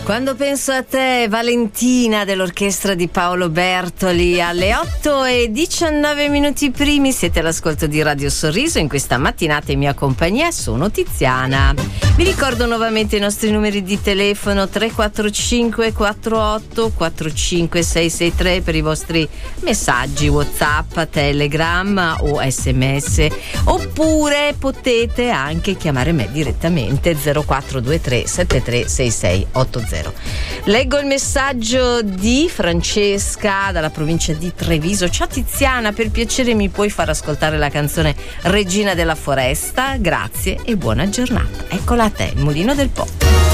Quando penso a te, Valentina dell'orchestra di Paolo Bertoli, alle 8:19 primi siete all'ascolto di Radio Sorriso. In questa mattinata in mia compagnia sono Tiziana. Vi ricordo nuovamente i nostri numeri di telefono: 345 48 45 663 per i vostri messaggi WhatsApp, Telegram o SMS, oppure potete anche chiamare me direttamente 0423 736680. Leggo il messaggio di Francesca dalla provincia di Treviso. Ciao Tiziana, per piacere mi puoi far ascoltare la canzone Regina della Foresta? Grazie e buona giornata. Eccola a te, il Mulino del Po.